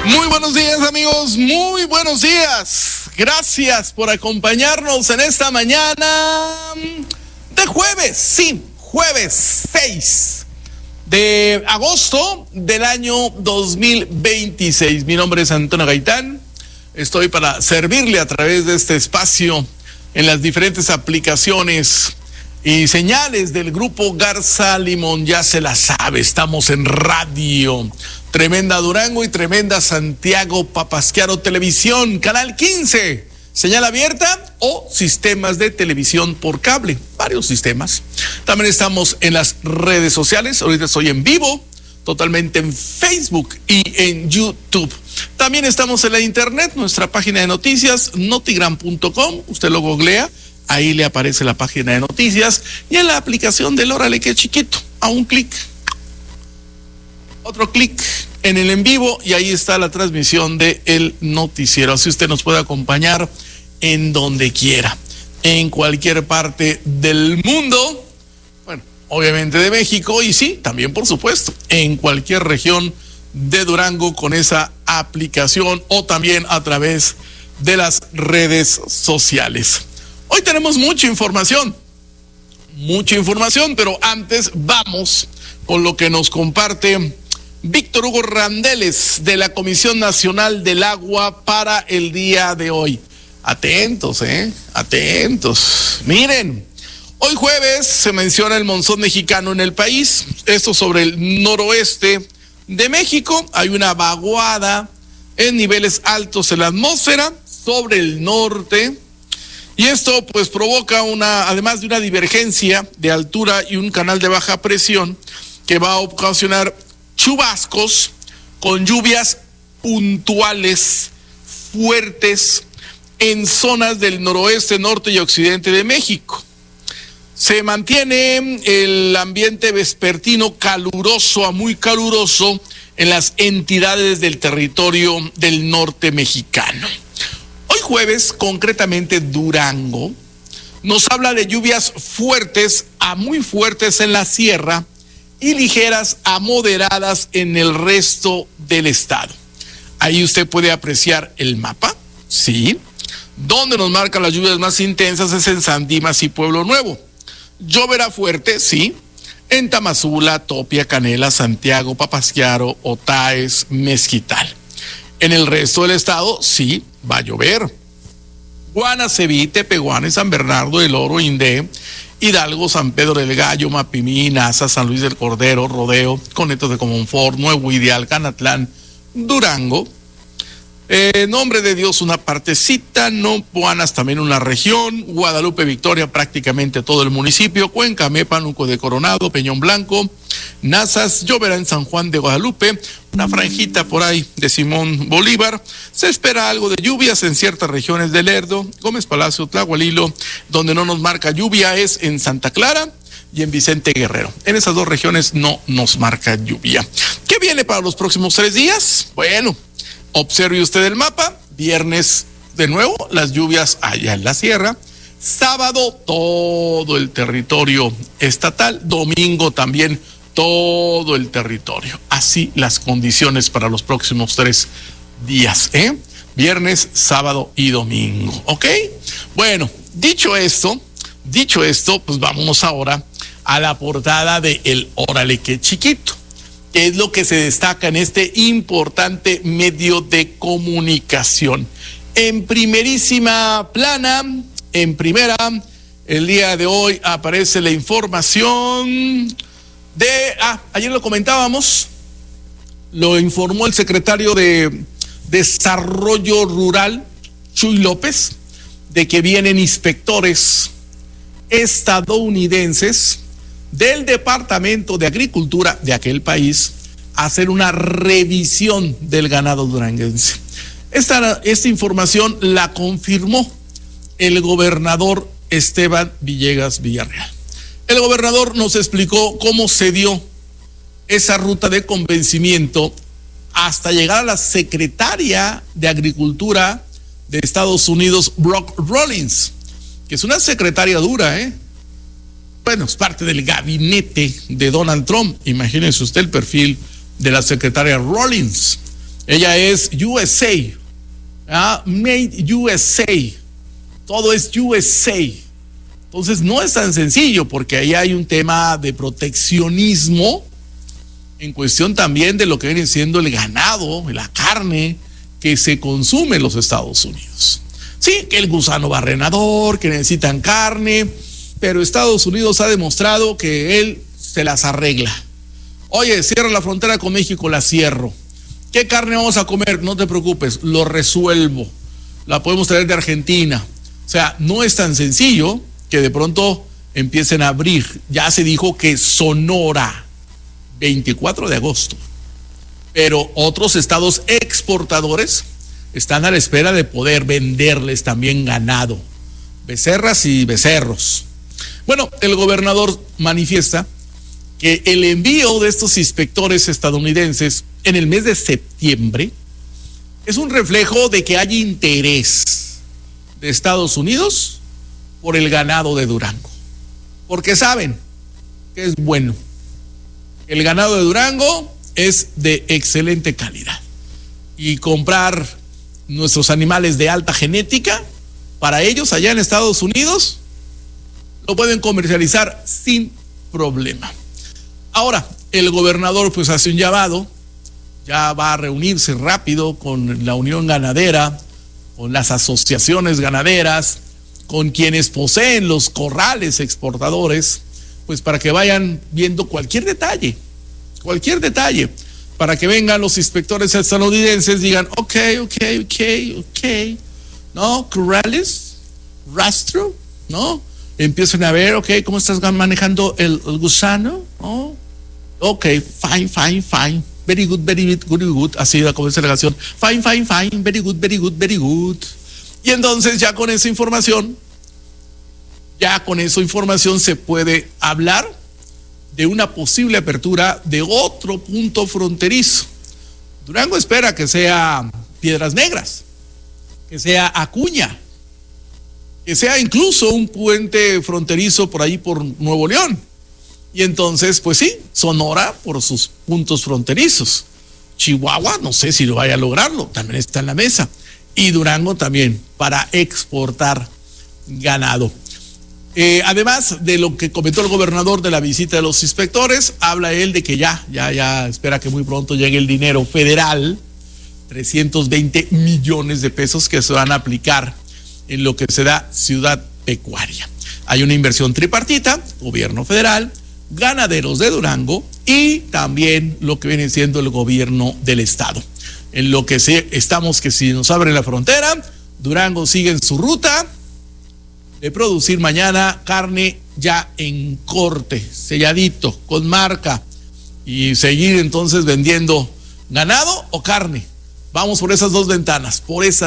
Muy buenos días, amigos, muy buenos días. Gracias por acompañarnos en esta mañana de jueves, sí, jueves 6 de agosto del año 2026. Mi nombre es Antonio Gaitán, estoy para servirle a través de este espacio en las diferentes aplicaciones y señales del grupo Garza Limón. Ya se la sabe, estamos en radio. Tremenda Durango y Tremenda Santiago Papasquiaro Televisión, Canal 15, señal abierta o sistemas de televisión por cable, varios sistemas. También estamos en las redes sociales, ahorita estoy en vivo, totalmente en Facebook y en YouTube. También estamos en la internet, nuestra página de noticias, notigram.com, usted lo googlea, ahí le aparece la página de noticias y en la aplicación del Órale que chiquito, a un clic. Otro clic en el en vivo y ahí está la transmisión de el noticiero. Así usted nos puede acompañar en donde quiera, en cualquier parte del mundo. Bueno, obviamente de México y sí, también por supuesto, en cualquier región de Durango con esa aplicación o también a través de las redes sociales. Hoy tenemos mucha información, pero antes vamos con lo que nos comparte Víctor Hugo Randeles de la Comisión Nacional del Agua para el día de hoy. Atentos, atentos. Miren, hoy jueves se menciona el monzón mexicano en el país. Esto sobre el noroeste de México. Hay una vaguada en niveles altos en la atmósfera sobre el norte. Y esto pues provoca además de una divergencia de altura y un canal de baja presión que va a ocasionar chubascos con lluvias puntuales fuertes en zonas del noroeste, norte y occidente de México. Se mantiene el ambiente vespertino caluroso a muy caluroso en las entidades del territorio del norte mexicano. Hoy jueves, concretamente Durango, nos habla de lluvias fuertes a muy fuertes en la sierra y ligeras a moderadas en el resto del estado. Ahí usted puede apreciar el mapa, sí. Donde nos marcan las lluvias más intensas es en San Dimas y Pueblo Nuevo. Lloverá fuerte, sí, en Tamazula, Topia, Canela, Santiago, Papasquiaro, Otaes, Mezquital. En el resto del estado, sí, va a llover. Guanaceví, Tepehuanes, San Bernardo del Oro, Indé, Hidalgo, San Pedro del Gallo, Mapimí, Nasa, San Luis del Cordero, Rodeo, Conetos de Comonfort, Nuevo Ideal, Canatlán, Durango. Nombre de Dios una partecita, Nophuanas también una región, Guadalupe, Victoria prácticamente todo el municipio, Cuenca, Pánuco de Coronado, Peñón Blanco, Nazas, lloverá en San Juan de Guadalupe, una franjita por ahí de Simón Bolívar, se espera algo de lluvias en ciertas regiones de Lerdo, Gómez Palacio, Tlahualilo, donde no nos marca lluvia es en Santa Clara y en Vicente Guerrero. En esas dos regiones no nos marca lluvia. ¿Qué viene para los próximos 3 días? Bueno, observe usted el mapa, viernes de nuevo las lluvias allá en la sierra, sábado todo el territorio estatal, domingo también todo el territorio. Así las condiciones para los próximos 3 días, viernes, sábado y domingo, ¿ok? Bueno, dicho esto, pues vámonos ahora a la portada de El Órale que chiquito. Es lo que se destaca en este importante medio de comunicación. En primerísima plana, en primera, el día de hoy aparece la información de, ayer lo comentábamos, lo informó el secretario de Desarrollo Rural, Chuy López, de que vienen inspectores estadounidenses del Departamento de Agricultura de aquel país a hacer una revisión del ganado duranguense. Esta información la confirmó el gobernador Esteban Villegas Villarreal. El gobernador nos explicó cómo se dio esa ruta de convencimiento hasta llegar a la secretaria de Agricultura de Estados Unidos, Brooke Rollins, que es una secretaria dura, Bueno, es parte del gabinete de Donald Trump. Imagínense usted el perfil de la secretaria Rollins. Ella es USA, Made USA. Todo es USA. Entonces no es tan sencillo porque ahí hay un tema de proteccionismo en cuestión también de lo que viene siendo el ganado, la carne que se consume en los Estados Unidos. Sí, que el gusano barrenador, que necesitan carne, pero Estados Unidos ha demostrado que él se las arregla. Oye, cierra la frontera con México, la cierro. ¿Qué carne vamos a comer? No te preocupes, lo resuelvo. La podemos traer de Argentina. O sea, no es tan sencillo que de pronto empiecen a abrir. Ya se dijo que Sonora, 24 de agosto. Pero otros estados exportadores están a la espera de poder venderles también ganado, becerras y becerros. Bueno, el gobernador manifiesta que el envío de estos inspectores estadounidenses en el mes de septiembre es un reflejo de que hay interés de Estados Unidos por el ganado de Durango, porque saben que es bueno. El ganado de Durango es de excelente calidad y comprar nuestros animales de alta genética para ellos allá en Estados Unidos lo pueden comercializar sin problema. Ahora, el gobernador pues hace un llamado, ya va a reunirse rápido con la Unión Ganadera, con las asociaciones ganaderas, con quienes poseen los corrales exportadores, pues para que vayan viendo cualquier detalle, para que vengan los inspectores estadounidenses, digan, ok, ¿no? Corrales, rastro, ¿no? Empiezan a ver, ok, ¿cómo estás manejando el gusano? ¿No? Ok, fine. Very good. Así comienza la canción. Fine. Very good. Y entonces ya con esa información se puede hablar de una posible apertura de otro punto fronterizo. Durango espera que sea Piedras Negras, que sea Acuña, que sea incluso un puente fronterizo por ahí por Nuevo León. Y entonces, pues sí, Sonora por sus puntos fronterizos. Chihuahua, no sé si lo vaya a lograrlo, también está en la mesa. Y Durango también, para exportar ganado. Además de lo que comentó el gobernador de la visita de los inspectores, habla él de que ya espera que muy pronto llegue el dinero federal, 320 millones de pesos que se van a aplicar en lo que se da Ciudad Pecuaria. Hay una inversión tripartita, gobierno federal, ganaderos de Durango y también lo que viene siendo el gobierno del estado. En lo que estamos que si nos abren la frontera, Durango sigue en su ruta de producir mañana carne ya en corte, selladito, con marca, y seguir entonces vendiendo ganado o carne. Vamos por esas dos ventanas,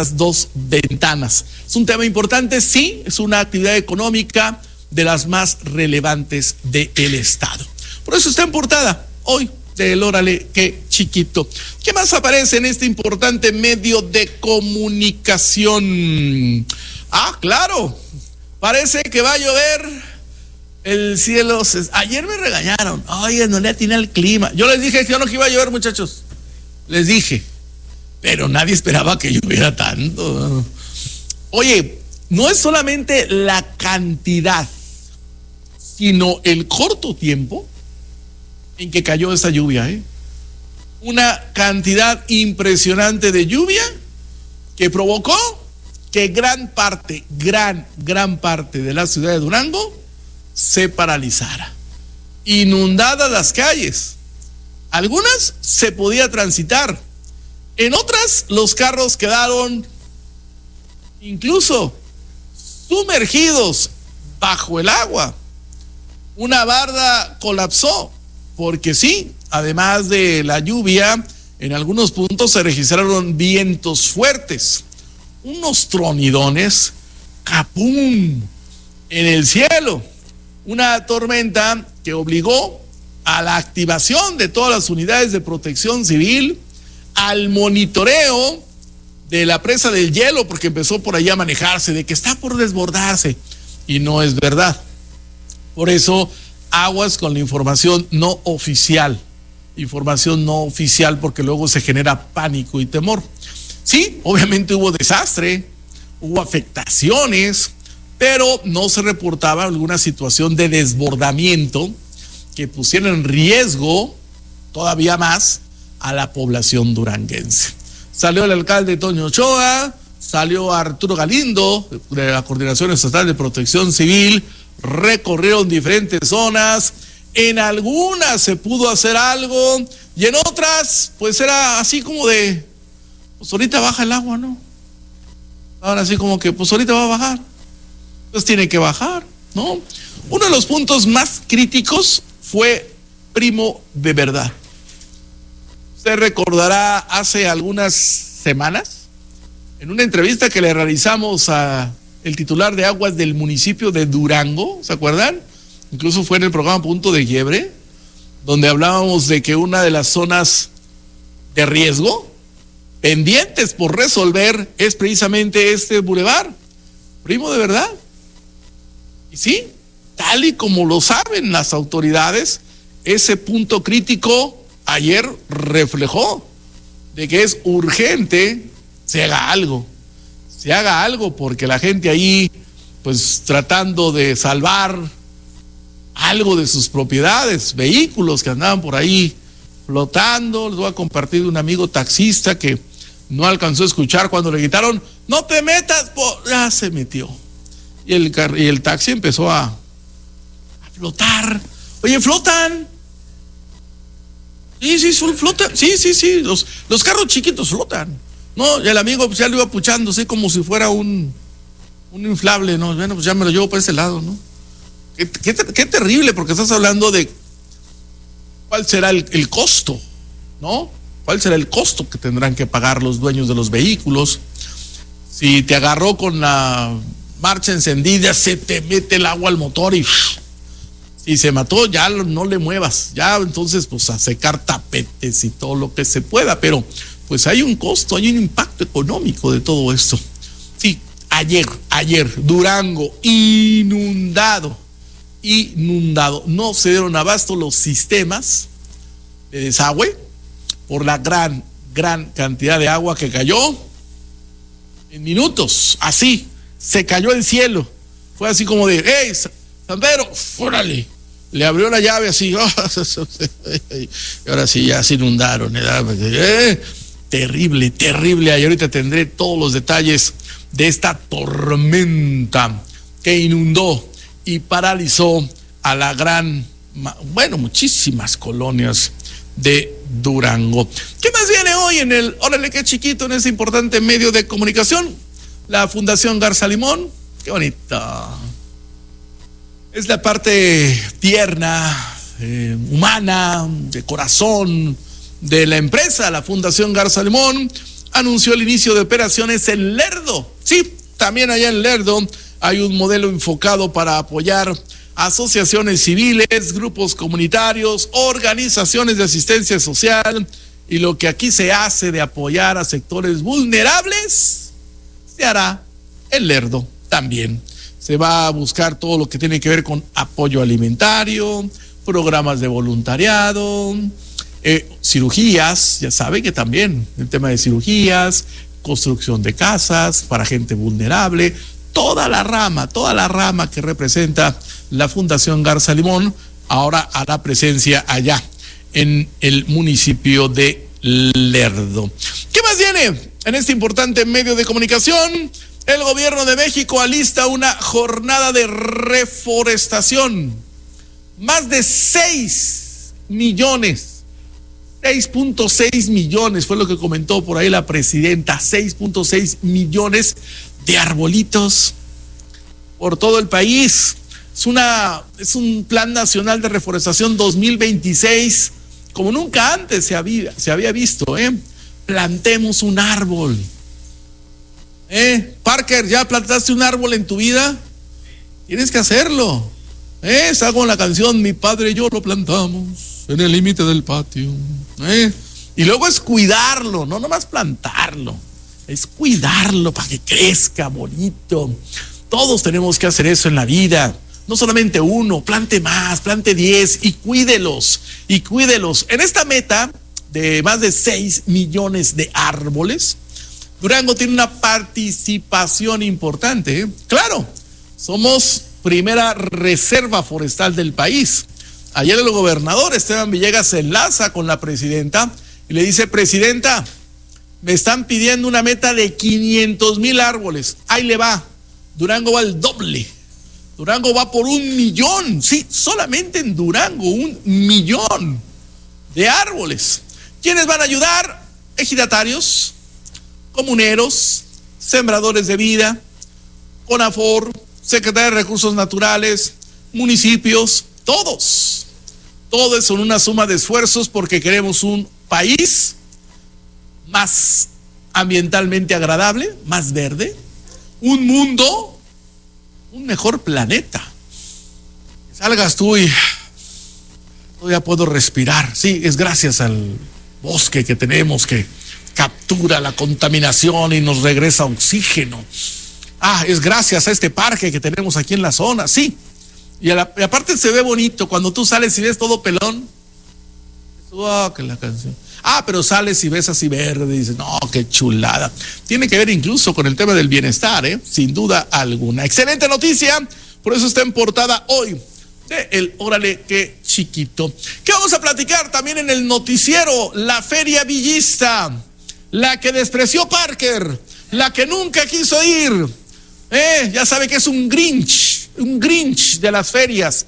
Es un tema importante, sí, es una actividad económica de las más relevantes del estado. Por eso está en portada hoy del Órale, qué chiquito. ¿Qué más aparece en este importante medio de comunicación? Claro, parece que va a llover. El cielo ayer me regañaron. Oye, no le atiné al clima. Yo les dije que no iba a llover, muchachos. Les dije. Pero nadie esperaba que lloviera tanto. Oye, no es solamente la cantidad, sino el corto tiempo en que cayó esa lluvia, Una cantidad impresionante de lluvia que provocó que gran parte de la ciudad de Durango se paralizara. Inundadas las calles. Algunas se podía transitar. En otras, los carros quedaron incluso sumergidos bajo el agua. Una barda colapsó, porque sí, además de la lluvia, en algunos puntos se registraron vientos fuertes, unos tronidones, ¡capum!, en el cielo. Una tormenta que obligó a la activación de todas las unidades de protección civil, al monitoreo de la presa del Hielo, porque empezó por allá a manejarse de que está por desbordarse, y no es verdad. Por eso, aguas con la información no oficial. información no oficial, porque luego se genera pánico y temor. Sí, obviamente hubo desastre, hubo afectaciones, pero no se reportaba alguna situación de desbordamiento que pusiera en riesgo todavía más a la población duranguense. Salió el alcalde Toño Ochoa, salió Arturo Galindo de la Coordinación Estatal de Protección Civil, recorrieron diferentes zonas, en algunas se pudo hacer algo y en otras pues era así como de, pues ahorita baja el agua, ¿no? Ahora así como que pues ahorita va a bajar, pues tiene que bajar, ¿no? Uno de los puntos más críticos fue Primo de Verdad. Usted recordará hace algunas semanas, en una entrevista que le realizamos a el titular de aguas del municipio de Durango, ¿se acuerdan? Incluso fue en el programa Punto de Quiebre, donde hablábamos de que una de las zonas de riesgo pendientes por resolver es precisamente este bulevar, Primo de Verdad. Y sí, tal y como lo saben las autoridades, ese punto crítico ayer reflejó de que es urgente se haga algo, porque la gente ahí, pues tratando de salvar algo de sus propiedades, vehículos que andaban por ahí flotando. Les voy a compartir de un amigo taxista que no alcanzó a escuchar cuando le gritaron, no te metas, ya se metió. Y el taxi empezó a flotar. Oye, flotan. Sí, flotan. Sí, los carros chiquitos flotan. No, y el amigo pues ya lo iba puchando, así como si fuera un inflable, ¿no? Bueno, pues ya me lo llevo por ese lado, ¿no? Qué terrible, porque estás hablando de cuál será el costo, ¿no? ¿Cuál será el costo que tendrán que pagar los dueños de los vehículos? Si te agarró con la marcha encendida, se te mete el agua al motor y si se mató, ya no le muevas, ya entonces pues a secar tapetes y todo lo que se pueda, pero pues hay un costo, hay un impacto económico de todo esto. Sí, ayer, Durango, inundado, no se dieron abasto los sistemas de desagüe por la gran cantidad de agua que cayó en minutos, así, se cayó el cielo, fue así como de, hey, San Pedro, órale, le abrió la llave así, y ahora sí ya se inundaron, terrible, y ahorita tendré todos los detalles de esta tormenta que inundó y paralizó a muchísimas colonias de Durango. ¿Qué más viene hoy en el Órale qué chiquito, en ese importante medio de comunicación? La Fundación Garza Limón, qué bonita. Es la parte tierna, humana, de corazón de la empresa. La Fundación Garza Limón anunció el inicio de operaciones en Lerdo. Sí, también allá en Lerdo hay un modelo enfocado para apoyar asociaciones civiles, grupos comunitarios, organizaciones de asistencia social, y lo que aquí se hace de apoyar a sectores vulnerables se hará en Lerdo también. Se va a buscar todo lo que tiene que ver con apoyo alimentario, programas de voluntariado, cirugías, ya saben que también el tema de cirugías, construcción de casas para gente vulnerable, toda la rama que representa la Fundación Garza Limón ahora hará presencia allá en el municipio de Lerdo. ¿Qué más viene en este importante medio de comunicación? El gobierno de México alista una jornada de reforestación. Más de 6.6 millones fue lo que comentó por ahí la presidenta, 6.6 millones de arbolitos por todo el país. Es un plan nacional de reforestación 2026 como nunca antes se había visto. Plantemos un árbol. Parker, ¿ya plantaste un árbol en tu vida? Tienes que hacerlo. Está con la canción Mi padre y yo lo plantamos en el límite del patio. Y luego es cuidarlo, no nomás plantarlo, es cuidarlo para que crezca bonito. Todos tenemos que hacer eso en la vida. no solamente uno, plante más, plante 10 y cuídelos, y cuídelos. En esta meta de más de 6 millones de árboles, Durango tiene una participación importante, ¿eh? Claro, somos primera reserva forestal del país. Ayer el gobernador Esteban Villegas se enlaza con la presidenta y le dice: presidenta, me están pidiendo una meta de 500,000 árboles. Ahí le va. Durango va al doble. Durango va por 1,000,000. Sí, solamente en Durango, 1,000,000 de árboles. ¿Quiénes van a ayudar? Ejidatarios, comuneros, sembradores de vida, CONAFOR, Secretaría de Recursos Naturales, municipios, todos. Todos son una suma de esfuerzos porque queremos un país más ambientalmente agradable, más verde, un mundo, un mejor planeta. Salgas tú y todavía puedo respirar. Sí, es gracias al bosque que tenemos que captura la contaminación y nos regresa oxígeno. Es gracias a este parque que tenemos aquí en la zona, sí. Y aparte se ve bonito cuando tú sales y ves todo pelón. Que la canción. Pero sales y ves así verde y dices, no, qué chulada. Tiene que ver incluso con el tema del bienestar, sin duda alguna. Excelente noticia, por eso está en portada hoy de el Órale Qué Chiquito. ¿Qué vamos a platicar también en el noticiero? La feria villista, la que despreció Parker, la que nunca quiso ir. Ya sabe que es un Grinch de las ferias.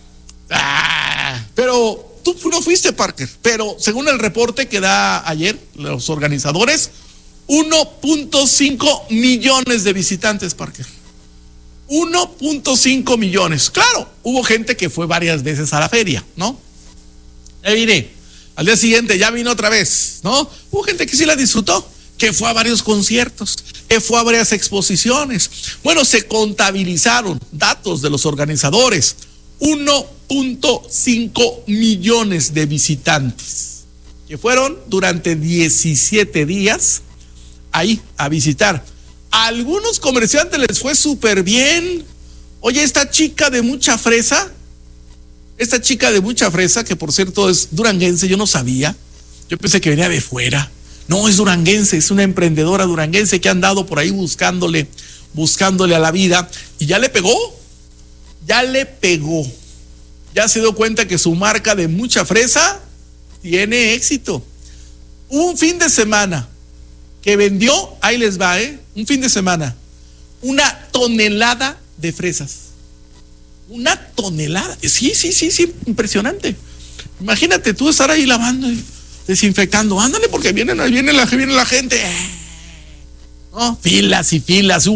Pero tú no fuiste, Parker, pero según el reporte que da ayer los organizadores, 1.5 millones de visitantes, Parker. 1.5 millones. Claro, hubo gente que fue varias veces a la feria, ¿no? Ya vine. Al día siguiente ya vino otra vez, ¿no? Hubo gente que sí la disfrutó, que fue a varios conciertos, que fue a varias exposiciones. Bueno, se contabilizaron datos de los organizadores. 1.5 millones de visitantes que fueron durante 17 días ahí a visitar. A algunos comerciantes les fue súper bien. Oye, esta chica de mucha fresa, que por cierto es duranguense, yo no sabía, yo pensé que venía de fuera. No, es duranguense, es una emprendedora duranguense que ha andado por ahí buscándole a la vida y ya le pegó. Ya se dio cuenta que su marca de mucha fresa tiene éxito. Un fin de semana que vendió, ahí les va, un fin de semana, 1 tonelada de fresas. 1 tonelada. Sí, impresionante. Imagínate tú estar ahí lavando y desinfectando. Ándale, porque viene la gente. No, filas y filas.